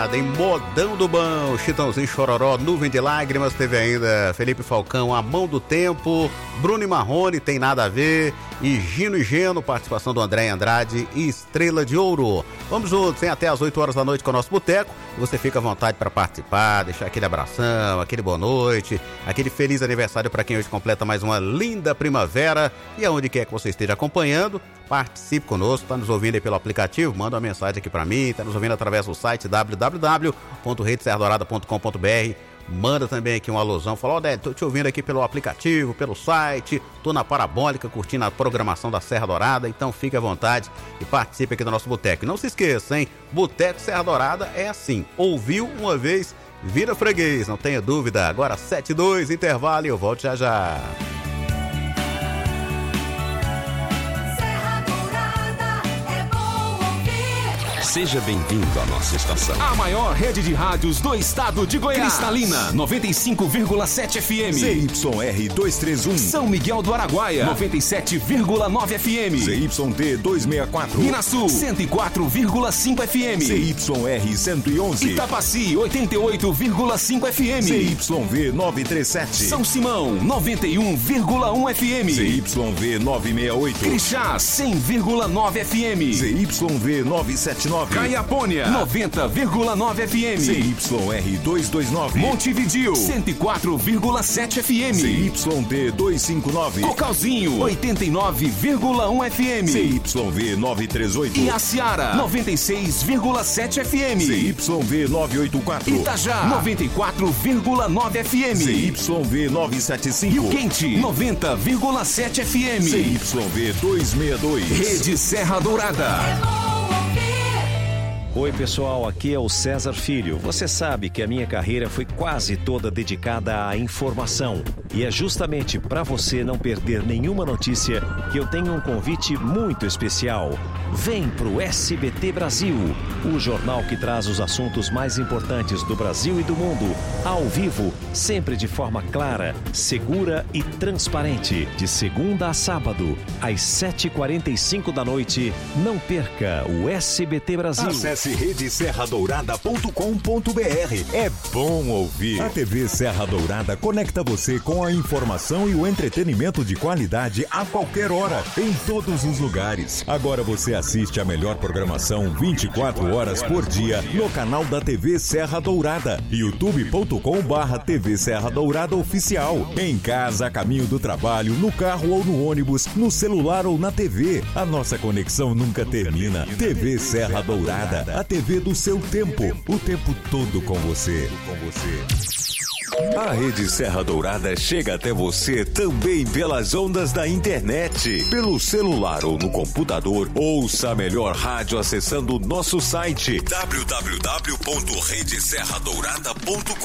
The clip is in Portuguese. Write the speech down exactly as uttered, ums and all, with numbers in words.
Dourada, em Modão do Bão, Chitãozinho Chororó, Nuvem de Lágrimas, teve ainda Felipe Falcão, A Mão do Tempo, Bruno e Marrone, Tem Nada a Ver, e Gino e Geno, participação do André Andrade e Estrela de Ouro. Vamos juntos, hein? Até às oito horas da noite com o nosso boteco. Você fica à vontade para participar, deixar aquele abração, aquele boa noite, aquele feliz aniversário para quem hoje completa mais uma linda primavera. E aonde quer que você esteja acompanhando, participe conosco. Está nos ouvindo aí pelo aplicativo? Manda uma mensagem aqui para mim. Está nos ouvindo através do site w w w ponto rede serra dourada ponto com ponto b r. Manda também aqui uma alusão, fala, ó, Délio, tô te ouvindo aqui pelo aplicativo, pelo site, tô na Parabólica curtindo a programação da Serra Dourada, então fique à vontade e participe aqui do nosso boteco. E não se esqueça, hein, Boteco Serra Dourada é assim, ouviu uma vez, vira freguês, não tenha dúvida. Agora sete e dois, intervalo, e eu volto já já. Seja bem-vindo à nossa estação. A maior rede de rádios do estado de Goiás. Cristalina, noventa e cinco vírgula sete F M. Z Y R duzentos e trinta e um. São Miguel do Araguaia, noventa e sete vírgula nove F M. Z Y D duzentos e sessenta e quatro. Minas Sul, cento e quatro vírgula cinco F M. Z Y R cento e onze. Itapaci, oitenta e oito vírgula cinco F M. Z Y V novecentos e trinta e sete. São Simão, noventa e um vírgula um F M. Z Y V novecentos e sessenta e oito. Crixás, cem vírgula nove F M. Z Y V novecentos e setenta e nove. Caiapônia, noventa vírgula nove F M. Z Y R duzentos e vinte e nove. Montevidéu, cento e quatro vírgula sete F M. Z Y D duzentos e cinquenta e nove. Cocalzinho, oitenta e nove vírgula um F M. Z Y V novecentos e trinta e oito. E Aciara, noventa e seis vírgula sete F M. Z Y V novecentos e oitenta e quatro. Itajá, noventa e quatro vírgula nove F M. Z Y V novecentos e setenta e cinco. Rio Quente, noventa vírgula sete F M. Z Y V duzentos e sessenta e dois. Rede Serra Dourada. Oi pessoal, aqui é o César Filho. Você sabe que a minha carreira foi quase toda dedicada à informação. E é justamente para você não perder nenhuma notícia que eu tenho um convite muito especial. Vem pro S B T Brasil, o jornal que traz os assuntos mais importantes do Brasil e do mundo, ao vivo, sempre de forma clara, segura e transparente. De segunda a sábado, às sete e quarenta e cinco da noite. Não perca o S B T Brasil. Acesse rede serra dourada ponto com ponto b r. É bom ouvir. A T V Serra Dourada conecta você com a informação e o entretenimento de qualidade a qualquer hora, em todos os lugares. Agora você assiste a melhor programação vinte e quatro horas por dia no canal da T V Serra Dourada, youtube ponto com barra T V Serra Dourada Oficial. Em casa, a caminho do trabalho, no carro ou no ônibus, no celular ou na T V. A nossa conexão nunca termina. T V Serra Dourada, a T V do seu tempo, o tempo todo com você. A Rede Serra Dourada chega até você também pelas ondas da internet, pelo celular ou no computador. Ouça a melhor rádio acessando o nosso site w w w ponto rede serra dourada ponto com.